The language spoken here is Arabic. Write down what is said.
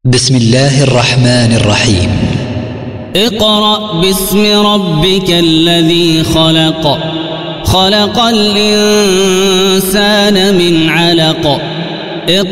بسم الله الرحمن الرحيم. اقرأ باسم ربك الذي خلق. خلق الإنسان من علق.